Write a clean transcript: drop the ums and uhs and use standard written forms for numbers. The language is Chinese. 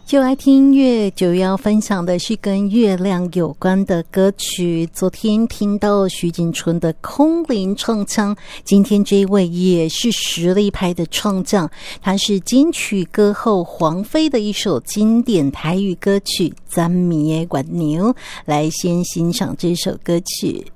就爱听音乐，就要分享的是跟月亮有关的歌曲。昨天听到徐锦纯的空灵唱腔，今天这一位也是实力派的唱将，他是金曲歌后黄妃的一首经典台语歌曲《赞米的月牛》，来先欣赏这首歌曲。